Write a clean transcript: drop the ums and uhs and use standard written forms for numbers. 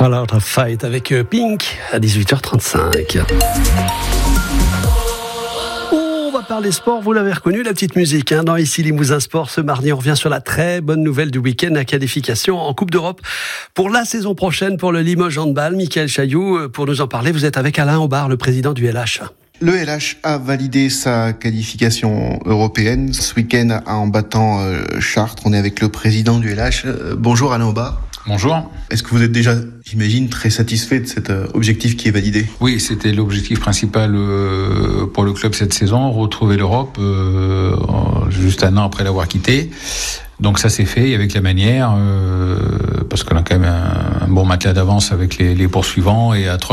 All Out of Fight avec Pink à 18h35. On va parler sport, vous l'avez reconnu, la petite musique dans Ici Limousin Sport. Ce mardi, on revient sur la très bonne nouvelle du week-end, la qualification en Coupe d'Europe pour la saison prochaine pour le Limoges Handball. Michael Chailloux, pour nous en parler, vous êtes avec Alain Aubard, le président du LH. Le LH a validé sa qualification européenne ce week-end en battant Chartres. On est avec le président du LH. Bonjour Alain Aubard. Bonjour. Est-ce que vous êtes déjà, j'imagine, très satisfait de cet objectif qui est validé ? Oui, c'était l'objectif principal pour le club cette saison, retrouver l'Europe juste un an après l'avoir quitté. Donc ça s'est fait avec la manière, parce qu'on a quand même un bon matelas d'avance avec les poursuivants et à 3